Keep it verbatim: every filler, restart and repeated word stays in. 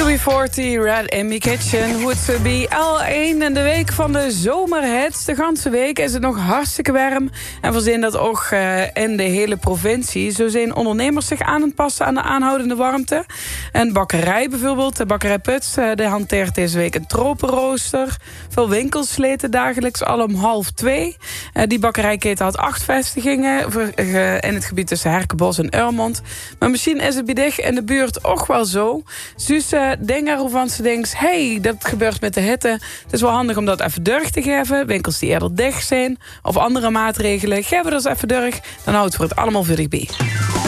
U B veertig, Red in My Kitchen, Would To Be L één in de week van de zomerhits. De ganse week is het nog hartstikke warm. En we zien dat ook uh, in de hele provincie. Zo zijn ondernemers zich aan het passen aan de aanhoudende warmte. Een bakkerij bijvoorbeeld, de bakkerij Puts, uh, die hanteert deze week een tropenrooster. Veel winkels sleten dagelijks al om half twee. Uh, die bakkerijketen had acht vestigingen voor, uh, in het gebied tussen Herkenbos en Urmond. Maar misschien is het bij dich in de buurt ook wel zo. Dus uh, denk waarvan ze denkt, hey, dat gebeurt met de hitte. Het is wel handig om dat even durg te geven. Winkels die eerder dicht zijn of andere maatregelen. Geven we dat eens even durg, dan houdt het voor het allemaal voor bij.